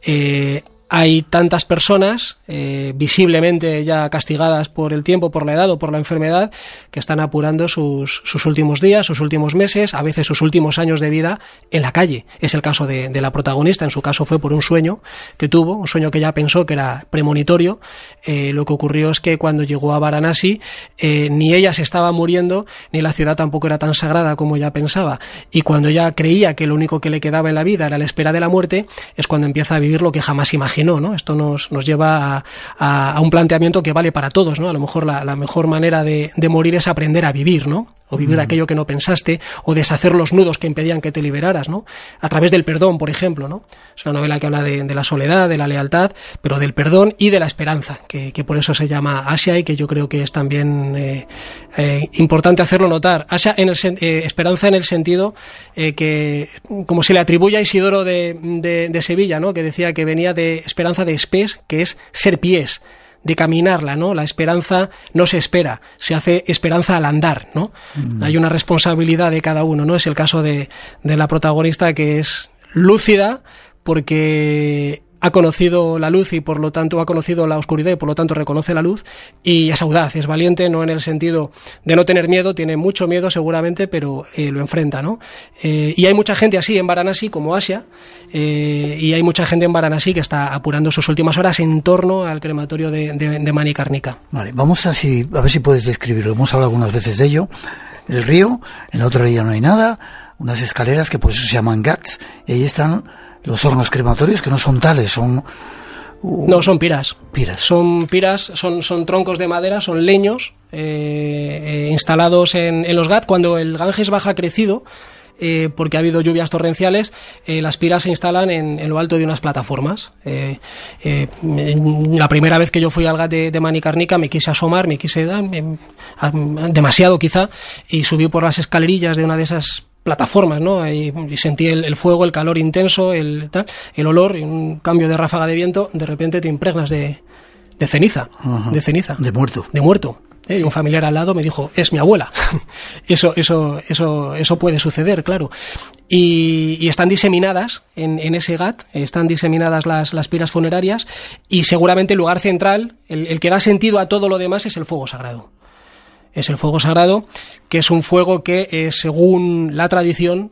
eh, hay tantas personas eh, visiblemente ya castigadas por el tiempo, por la edad o por la enfermedad, que están apurando sus, sus últimos días, sus últimos meses, a veces sus últimos años de vida en la calle. Es el caso de, de la protagonista. En su caso fue por un sueño que tuvo, un sueño que ella pensó que era premonitorio. Eh, lo que ocurrió es que cuando llegó a Varanasi eh, ni ella se estaba muriendo ni la ciudad tampoco era tan sagrada como ella pensaba, y cuando ella creía que lo único que le quedaba en la vida era la espera de la muerte, es cuando empieza a vivir lo que jamás imaginó, ¿no? Esto nos, nos lleva a, a, a un planteamiento que vale para todos, ¿no? A lo mejor la, la mejor manera de, de morir es aprender a vivir, ¿no? O vivir mm. aquello que no pensaste, o deshacer los nudos que impedían que te liberaras, ¿no? A través del perdón, por ejemplo, ¿no? Es una novela que habla de, de la soledad, de la lealtad, pero del perdón y de la esperanza, que, que por eso se llama Asha y que yo creo que es también eh, eh, importante hacerlo notar. Asha, en el, eh, esperanza en el sentido eh, que, como se le atribuye a Isidoro de, de, de Sevilla, ¿no? Que decía que venía de esperanza de espes, que es ser pies, de caminarla, ¿no? La esperanza no se espera, se hace esperanza al andar, ¿no? Mm. Hay una responsabilidad de cada uno, ¿no? Es el caso de, de la protagonista, que es lúcida porque ha conocido la luz y por lo tanto ha conocido la oscuridad y por lo tanto reconoce la luz, y es audaz, es valiente, no en el sentido de no tener miedo, tiene mucho miedo seguramente, pero eh, lo enfrenta, ¿no? Eh, y hay mucha gente así en Varanasi como Asha, eh, y hay mucha gente en Varanasi que está apurando sus últimas horas en torno al crematorio de, de, de Manikarnika. Vale, vamos a, si, a ver si puedes describirlo, hemos hablado algunas veces de ello. El río, en la otra orilla no hay nada, unas escaleras que por eso se llaman ghats, y ahí están los hornos crematorios, que no son tales, son... Uh, no, son piras. Piras. Son piras, son, son troncos de madera, son leños eh, eh, instalados en, en los Ghat. Cuando el Ganges baja crecido, eh, porque ha habido lluvias torrenciales, eh, las piras se instalan en, en lo alto de unas plataformas. Eh, eh, la primera vez que yo fui al Ghat de, de Manikarnika me quise asomar, me quise dar, me, demasiado quizá, y subí por las escalerillas de una de esas plataformas, ¿no? Y, y sentí el, el fuego, el calor intenso, el tal, el olor, y un cambio de ráfaga de viento, de repente te impregnas de, de ceniza, uh-huh. de ceniza. De muerto. De muerto. ¿eh? Y un familiar al lado me dijo, es mi abuela. eso, eso, eso, eso puede suceder, claro. Y, y están diseminadas en, en ese Ghat, están diseminadas las, las piras funerarias, y seguramente el lugar central, el, el que da sentido a todo lo demás, es el fuego sagrado. Es el fuego sagrado, que es un fuego que, eh, según la tradición,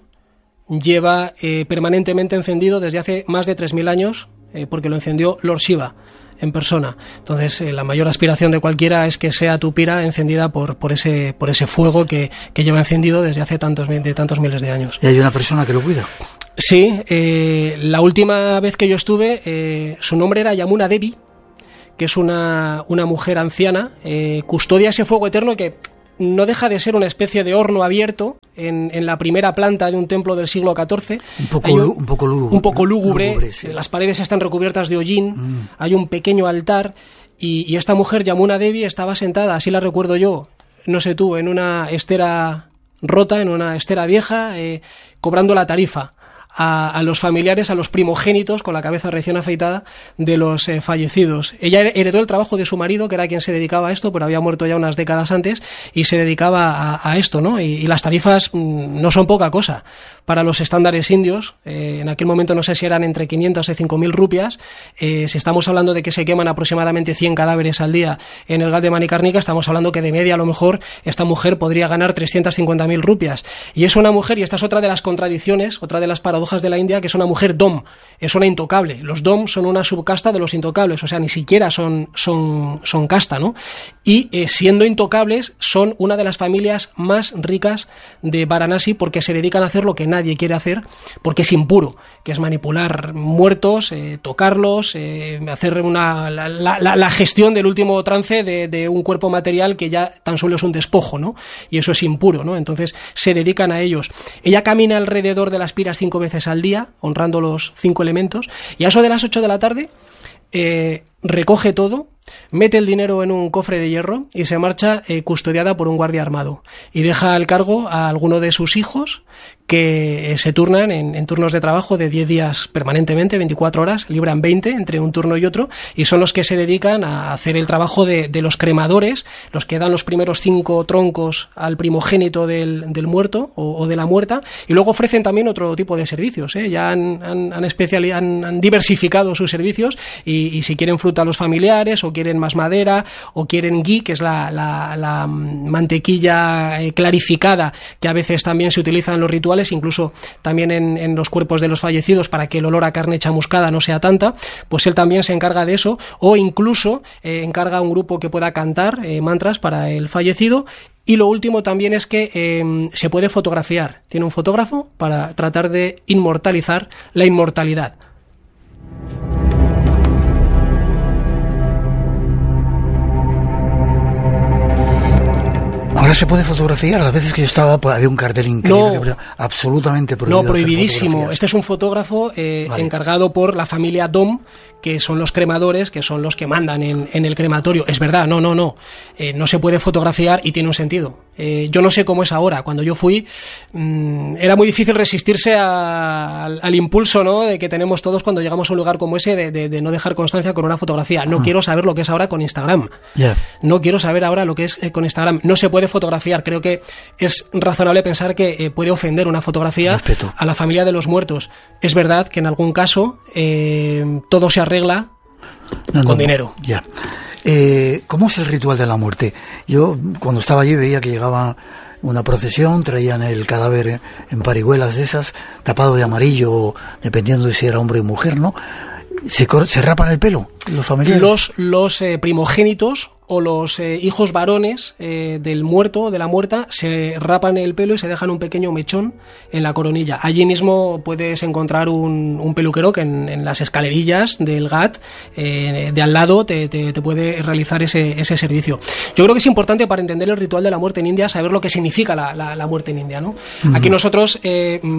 lleva eh, permanentemente encendido desde hace más de tres mil años, eh, porque lo encendió Lord Shiva en persona. Entonces, eh, la mayor aspiración de cualquiera es que sea tu pira encendida por, por ese por ese fuego que, que lleva encendido desde hace tantos, de tantos miles de años. ¿Y hay una persona que lo cuida? Sí, eh, la última vez que yo estuve, eh, su nombre era Yamuna Devi, que es una, una mujer anciana, eh, custodia ese fuego eterno que no deja de ser una especie de horno abierto en, en la primera planta de un templo del siglo catorce. Un poco, un, un poco lúgubre. Un poco lúgubre, lúgubre sí. Las paredes están recubiertas de hollín, mm. hay un pequeño altar, y, y esta mujer, Yamuna Devi, estaba sentada, así la recuerdo yo, no sé tú, en una estera rota, en una estera vieja, eh, cobrando la tarifa A, a los familiares, a los primogénitos con la cabeza recién afeitada de los eh, fallecidos. Ella heredó el trabajo de su marido, que era quien se dedicaba a esto, pero había muerto ya unas décadas antes, y se dedicaba a, a esto, ¿no? Y, y las tarifas mmm, no son poca cosa para los estándares indios. Eh, en aquel momento no sé si eran entre quinientas y cinco mil rupias. Eh, si estamos hablando de que se queman aproximadamente cien cadáveres al día en el Ghat de Manikarnika, estamos hablando que de media a lo mejor esta mujer podría ganar trescientas cincuenta mil rupias. Y es una mujer, y esta es otra de las contradicciones, otra de las paradojas de la India, que es una mujer dom, es una intocable. Los dom son una subcasta de los intocables, o sea, ni siquiera son, son, son casta, ¿no? Y eh, siendo intocables, son una de las familias más ricas de Varanasi, porque se dedican a hacer lo que nadie quiere hacer, porque es impuro, que es manipular muertos, eh, tocarlos, eh, hacer una, la, la, la gestión del último trance de, de un cuerpo material que ya tan solo es un despojo, ¿no? Y eso es impuro, ¿no? Entonces se dedican a ellos. Ella camina alrededor de las piras cinco veces al día, honrando los cinco elementos, y a eso de las ocho de la tarde eh, recoge todo, mete el dinero en un cofre de hierro y se marcha eh, custodiada por un guardia armado, y deja al cargo a alguno de sus hijos, que eh, se turnan en, en turnos de trabajo de diez días permanentemente, veinticuatro horas, libran veinte entre un turno y otro, y son los que se dedican a hacer el trabajo de, de los cremadores, los que dan los primeros cinco troncos al primogénito del, del muerto o, o de la muerta, y luego ofrecen también otro tipo de servicios, ¿eh? Ya han, han, han, especial, han, han diversificado sus servicios, y, y si quieren fruta a los familiares, o quieren más madera, o quieren ghee, que es la, la, la mantequilla eh, clarificada, que a veces también se utiliza en los rituales, incluso también en, en los cuerpos de los fallecidos, para que el olor a carne chamuscada no sea tanta, pues él también se encarga de eso, o incluso eh, encarga a un grupo que pueda cantar eh, mantras para el fallecido. Y lo último también es que eh, se puede fotografiar, tiene un fotógrafo para tratar de inmortalizar la inmortalidad. Ahora se puede fotografiar. Las veces que yo estaba, pues, había un cartel increíble, no, absolutamente prohibido. No, prohibidísimo. Este es un fotógrafo eh, vale. encargado por la familia Dom, que son los cremadores, que son los que mandan en, en el crematorio. Es verdad, no, no, no. Eh, no se puede fotografiar, y tiene un sentido. Eh, yo no sé cómo es ahora. Cuando yo fui, mmm, era muy difícil resistirse a, al, al impulso, ¿no?, de que tenemos todos cuando llegamos a un lugar como ese, de, de, de no dejar constancia con una fotografía. No ah. quiero saber lo que es ahora con Instagram. Yeah. No quiero saber ahora lo que es eh, con Instagram. No se puede fotografiar. Creo que es razonable pensar que eh, puede ofender una fotografía Respeto. a la familia de los muertos. Es verdad que en algún caso eh, todo se arregla no, con no, dinero. Ya. Eh, ¿Cómo es el ritual de la muerte? Yo cuando estaba allí veía que llegaba una procesión, traían el cadáver en parihuelas de esas, tapado de amarillo, dependiendo de si era hombre o mujer, ¿no? Se, se rapan el pelo los familiares. Los, los eh, primogénitos o los eh, hijos varones eh, del muerto, de la muerta, se rapan el pelo y se dejan un pequeño mechón en la coronilla. Allí mismo puedes encontrar un, un peluquero que en, en las escalerillas del Ghat eh, de al lado te, te, te puede realizar ese, ese servicio. Yo creo que es importante, para entender el ritual de la muerte en India, saber lo que significa la, la, la muerte en India, ¿no? Uh-huh. Aquí nosotros... Eh,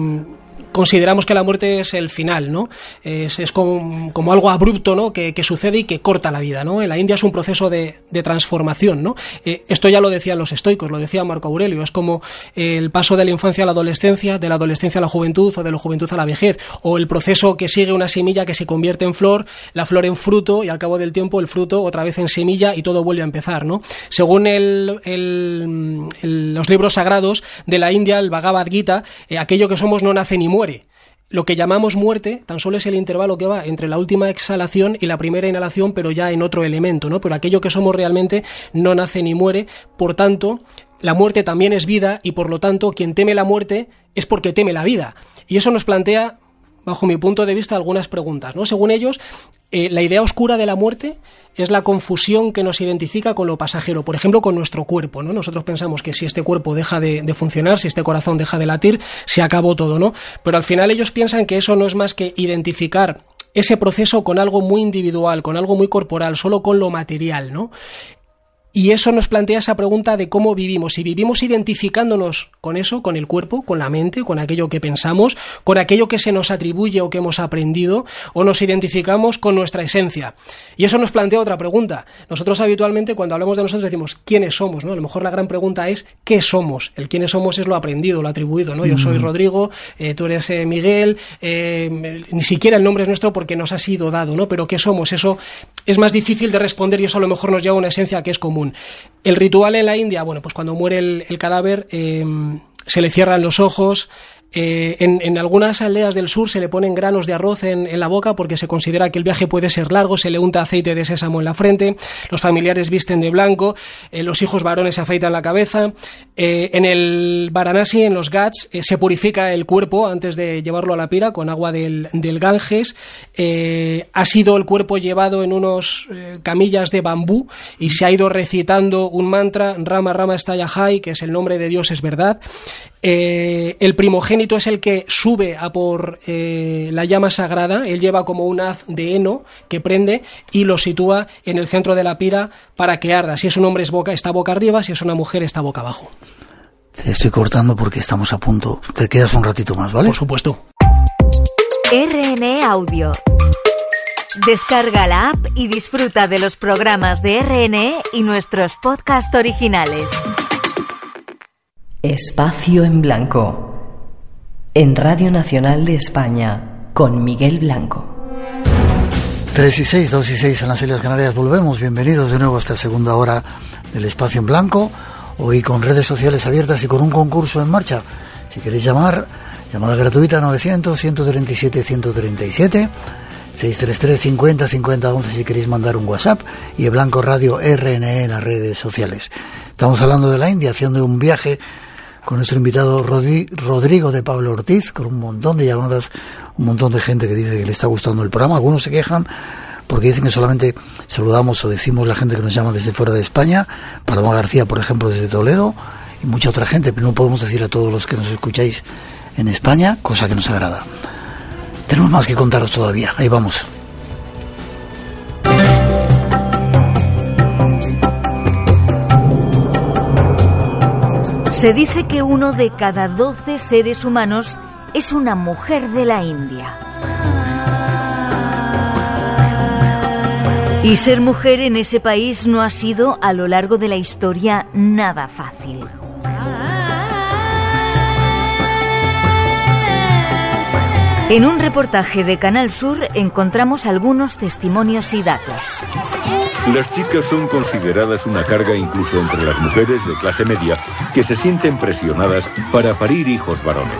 consideramos que la muerte es el final, ¿no? Es, es como, como algo abrupto, ¿no? Que, que sucede y que corta la vida, ¿no? En la India es un proceso de, de transformación, ¿no? Eh, esto ya lo decían los estoicos, lo decía Marco Aurelio, es como el paso de la infancia a la adolescencia, de la adolescencia a la juventud o de la juventud a la vejez, o el proceso que sigue una semilla que se convierte en flor, la flor en fruto y al cabo del tiempo el fruto otra vez en semilla y todo vuelve a empezar, ¿no? Según el, el, el, los libros sagrados de la India, el Bhagavad Gita, eh, aquello que somos no nace ni muere. Lo que llamamos muerte tan solo es el intervalo que va entre la última exhalación y la primera inhalación, pero ya en otro elemento, ¿no? Pero aquello que somos realmente no nace ni muere, por tanto, la muerte también es vida y por lo tanto quien teme la muerte es porque teme la vida. Y eso nos plantea, bajo mi punto de vista, algunas preguntas, ¿no? Según ellos, eh, la idea oscura de la muerte es la confusión que nos identifica con lo pasajero, por ejemplo, con nuestro cuerpo, ¿no? Nosotros pensamos que si este cuerpo deja de, de funcionar, si este corazón deja de latir, se acabó todo, ¿no? Pero al final ellos piensan que eso no es más que identificar ese proceso con algo muy individual, con algo muy corporal, solo con lo material, ¿no? Y eso nos plantea esa pregunta de cómo vivimos. Si vivimos identificándonos con eso, con el cuerpo, con la mente, con aquello que pensamos, con aquello que se nos atribuye o que hemos aprendido, o nos identificamos con nuestra esencia. Y eso nos plantea otra pregunta. Nosotros habitualmente cuando hablamos de nosotros decimos ¿quiénes somos? ¿No? A lo mejor la gran pregunta es ¿qué somos? El quiénes somos es lo aprendido, lo atribuido, ¿no? Yo soy Rodrigo, eh, tú eres eh, Miguel, eh, ni siquiera el nombre es nuestro porque nos ha sido dado, ¿no? Pero ¿qué somos? Eso es más difícil de responder y eso a lo mejor nos lleva a una esencia que es común. El ritual en la India, bueno, pues cuando muere el, el cadáver eh, se le cierran los ojos. Eh, en, en algunas aldeas del sur se le ponen granos de arroz en, en la boca porque se considera que el viaje puede ser largo, se le unta aceite de sésamo en la frente, los familiares visten de blanco, eh, los hijos varones se afeitan la cabeza. Eh, en el Varanasi, en los Ghats, eh, se purifica el cuerpo antes de llevarlo a la pira con agua del, del Ganges. Eh, ha sido el cuerpo llevado en unos eh, camillas de bambú y se ha ido recitando un mantra, Rama Rama Stayahai, que es el nombre de Dios es verdad. Eh, el primogénito es el que sube a por eh, la llama sagrada. Él lleva como un haz de heno que prende y lo sitúa en el centro de la pira para que arda. Si es un hombre es boca, está boca arriba, si es una mujer está boca abajo. Te estoy cortando porque estamos a punto. Te quedas un ratito más, ¿vale? Por supuesto. R N E Audio. Descarga la app y disfruta de los programas de R N E y nuestros podcasts originales. Espacio en Blanco, en Radio Nacional de España, con Miguel Blanco. tres y seis, dos y seis en las Islas Canarias. Volvemos, bienvenidos de nuevo a esta segunda hora del Espacio en Blanco. Hoy con redes sociales abiertas y con un concurso en marcha. Si queréis llamar, llamada gratuita novecientos, ciento treinta y siete, ciento treinta y siete, seiscientos treinta y tres, cincuenta, cincuenta, once si queréis mandar un WhatsApp, y el Blanco Radio R N E en las redes sociales. Estamos hablando de la India, haciendo un viaje con nuestro invitado Rodi- Rodrigo de Pablo Ortiz, con un montón de llamadas, un montón de gente que dice que le está gustando el programa. Algunos se quejan porque dicen que solamente saludamos o decimos la gente que nos llama desde fuera de España. Paloma García, por ejemplo, desde Toledo, y mucha otra gente, pero no podemos decir a todos los que nos escucháis en España, cosa que nos agrada. Tenemos más que contaros todavía, ahí vamos. Se dice que uno de cada doce seres humanos es una mujer de la India. Y ser mujer en ese país no ha sido a lo largo de la historia nada fácil. En un reportaje de Canal Sur encontramos algunos testimonios y datos. Las chicas son consideradas una carga incluso entre las mujeres de clase media que se sienten presionadas para parir hijos varones.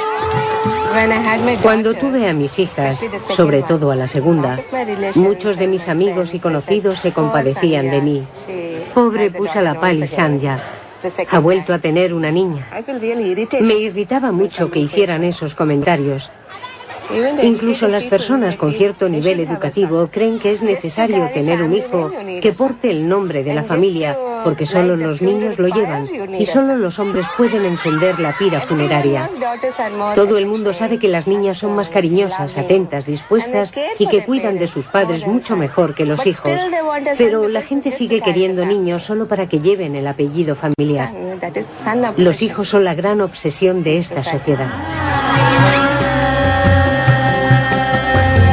Cuando tuve a mis hijas, sobre todo a la segunda, muchos de mis amigos y conocidos se compadecían de mí. Pobre Pusalapali Sandhya, ha vuelto a tener una niña. Me irritaba mucho que hicieran esos comentarios. Incluso las personas con cierto nivel educativo creen que es necesario tener un hijo que porte el nombre de la familia, porque solo los niños lo llevan y solo los hombres pueden encender la pira funeraria. Todo el mundo sabe que las niñas son más cariñosas, atentas, dispuestas y que cuidan de sus padres mucho mejor que los hijos. Pero la gente sigue queriendo niños solo para que lleven el apellido familiar. Los hijos son la gran obsesión de esta sociedad.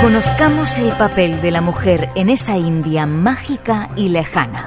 Conozcamos el papel de la mujer en esa India mágica y lejana.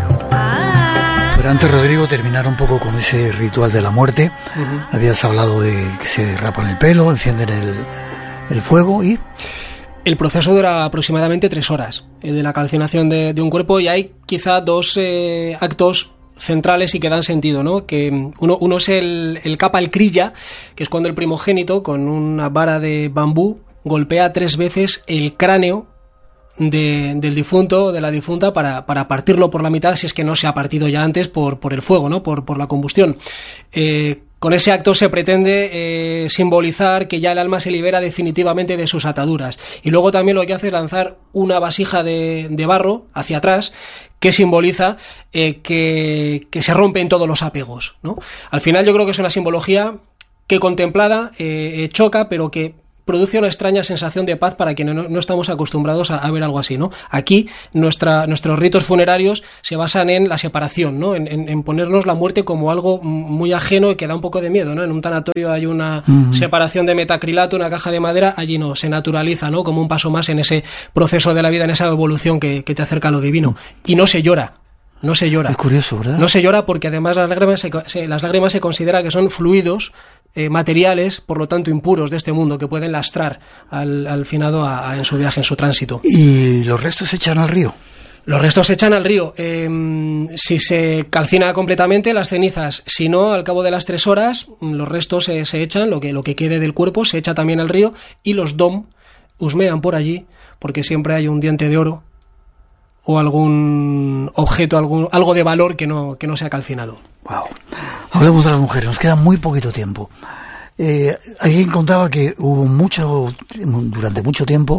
Pero antes, Rodrigo, terminar un poco con ese ritual de la muerte. Uh-huh. Habías hablado de que se rapan el pelo, encienden el, el fuego y... El proceso dura aproximadamente tres horas, eh, de la calcinación de, de un cuerpo, y hay quizá dos eh, actos centrales y que dan sentido, ¿no? Que uno, uno es el, el kapa al kriya, que es cuando el primogénito, con una vara de bambú, golpea tres veces el cráneo de, del difunto, de la difunta, para, para partirlo por la mitad, si es que no se ha partido ya antes por, por el fuego, ¿no? Por, por la combustión. Eh, Con ese acto se pretende eh, simbolizar que ya el alma se libera definitivamente de sus ataduras. Y luego también lo que hace es lanzar una vasija de, de barro hacia atrás, que simboliza eh, que, que se rompen todos los apegos, ¿no? Al final yo creo que es una simbología que contemplada eh, choca, pero que produce una extraña sensación de paz para quienes no, no estamos acostumbrados a, a ver algo así, ¿no? Aquí nuestra, nuestros ritos funerarios se basan en la separación, ¿no? En, en, en ponernos la muerte como algo muy ajeno y que da un poco de miedo, ¿no? En un tanatorio hay una uh-huh. separación de metacrilato, una caja de madera, allí no, se naturaliza, ¿no? Como un paso más en ese proceso de la vida, en esa evolución que, que te acerca a lo divino. Uh-huh. Y no se llora. No se llora. Es curioso, ¿verdad? No se llora porque además las lágrimas se, se, las lágrimas se considera que son fluidos eh, materiales, por lo tanto impuros de este mundo, que pueden lastrar al, al finado a, a, en su viaje, en su tránsito. ¿Y los restos se echan al río? Los restos se echan al río. Eh, si se calcina completamente, las cenizas. Si no, al cabo de las tres horas, los restos se, se echan, lo que, lo que quede del cuerpo se echa también al río, y los dom husmean por allí, porque siempre hay un diente de oro o algún objeto, algún, algo de valor que no, que no se ha calcinado. Wow. Hablemos de las mujeres, nos queda muy poquito tiempo. Eh, alguien contaba que hubo mucho, durante mucho tiempo,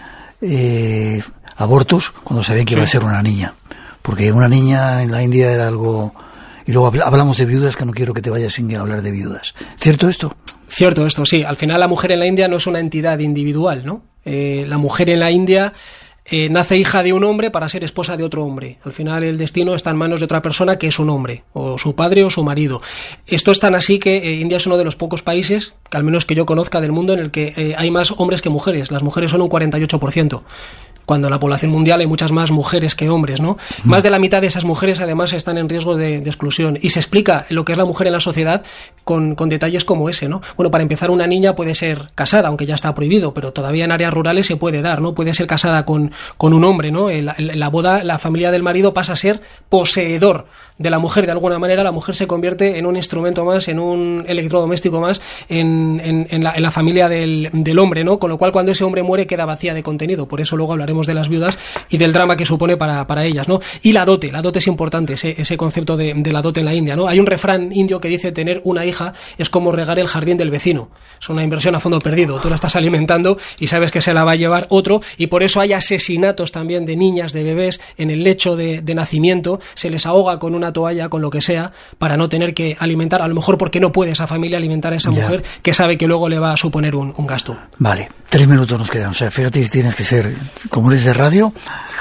eh, abortos cuando sabían que sí. iba a ser una niña. Porque una niña en la India era algo... Y luego hablamos de viudas, que no quiero que te vayas sin hablar de viudas. ¿Cierto esto? Cierto esto, sí. Al final la mujer en la India no es una entidad individual, ¿no? Eh, la mujer en la India... Eh, nace hija de un hombre para ser esposa de otro hombre. Al final el destino está en manos de otra persona que es un hombre, o su padre o su marido. Esto es tan así que eh, India es uno de los pocos países, que al menos que yo conozca del mundo, en el que eh, hay más hombres que mujeres. Las mujeres son un cuarenta y ocho por ciento. Cuando en la población mundial hay muchas más mujeres que hombres, ¿no? Mm. Más de la mitad de esas mujeres además están en riesgo de, de exclusión. Y se explica lo que es la mujer en la sociedad con, con detalles como ese, ¿no? Bueno, para empezar, una niña puede ser casada, aunque ya está prohibido, pero todavía en áreas rurales se puede dar, ¿no? Puede ser casada con, con un hombre, ¿no? En la, en la boda, la familia del marido pasa a ser poseedor de la mujer. De alguna manera, la mujer se convierte en un instrumento más, en un electrodoméstico más, en, en, en, la, en la familia del, del hombre, ¿no? Con lo cual, cuando ese hombre muere, queda vacía de contenido. Por eso luego hablaremos de las viudas y del drama que supone para, para ellas, ¿no? Y la dote, la dote es importante, ese, ese concepto de, de la dote en la India, ¿no? Hay un refrán indio que dice: tener una hija es como regar el jardín del vecino. Es una inversión a fondo perdido. Tú la estás alimentando y sabes que se la va a llevar otro, y por eso hay asesinatos también de niñas, de bebés, en el lecho de, de nacimiento. Se les ahoga con una toalla, con lo que sea, para no tener que alimentar, a lo mejor porque no puede esa familia alimentar a esa ya. mujer, que sabe que luego le va a suponer un, un gasto. Vale, tres minutos nos quedan. O sea, fíjate, tienes que ser, como eres de radio,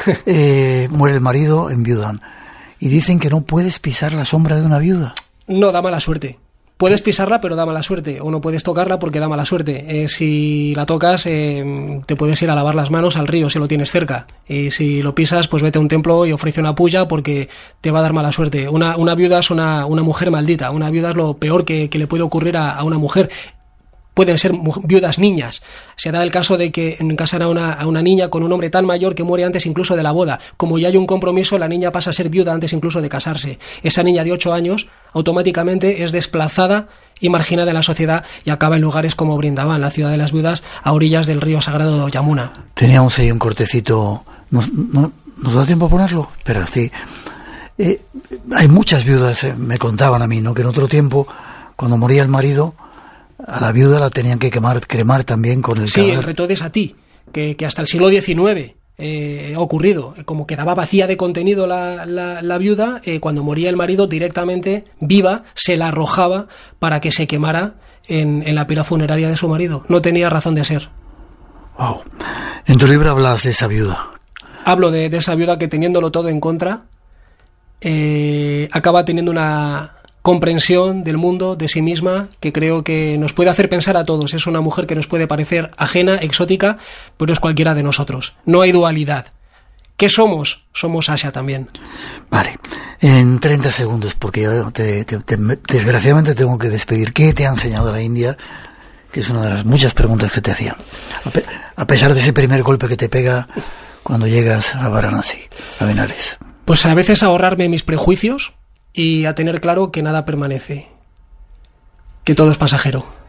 eh, muere el marido, enviudan. Y dicen que no puedes pisar la sombra de una viuda. No, da mala suerte. Puedes pisarla, pero da mala suerte. O no puedes tocarla porque da mala suerte. Eh, si la tocas, eh, te puedes ir a lavar las manos al río si lo tienes cerca. Y si lo pisas, pues vete a un templo y ofrece una puya porque te va a dar mala suerte. Una, una viuda es una, una mujer maldita. Una viuda es lo peor que, que le puede ocurrir a, a una mujer. Pueden ser viudas niñas. Se da el caso de que casan a una, a una niña con un hombre tan mayor que muere antes incluso de la boda. Como ya hay un compromiso, la niña pasa a ser viuda antes incluso de casarse. Esa niña de ocho años automáticamente es desplazada y marginada en la sociedad y acaba en lugares como Brindavan, la ciudad de las viudas, a orillas del río sagrado Yamuna. Teníamos ahí un cortecito. ¿Nos, no, ¿nos da tiempo a ponerlo? Pero sí. Eh, hay muchas viudas, eh, me contaban a mí, ¿no? Que en otro tiempo, cuando moría el marido, a la viuda la tenían que quemar, cremar también con el Sí, cadáver. el reto de Satí, que, que hasta el siglo diecinueve eh, ha ocurrido. Como quedaba vacía de contenido la, la, la viuda, eh, cuando moría el marido, directamente, viva, se la arrojaba para que se quemara en, en la pira funeraria de su marido. No tenía razón de ser. Wow. En tu libro hablas de esa viuda. Hablo de, de esa viuda que, teniéndolo todo en contra, eh, acaba teniendo una... comprensión del mundo, de sí misma, que creo que nos puede hacer pensar a todos. Es una mujer que nos puede parecer ajena, exótica, pero es cualquiera de nosotros. No hay dualidad. ¿Qué somos? Somos Asha también. Vale, en treinta segundos, porque yo te, te, te, desgraciadamente tengo que despedir. ¿Qué te ha enseñado la India? Que es una de las muchas preguntas que te hacían. A, pe a pesar de ese primer golpe que te pega cuando llegas a Varanasi, a Benares. Pues a veces ahorrarme mis prejuicios y a tener claro que nada permanece, que todo es pasajero.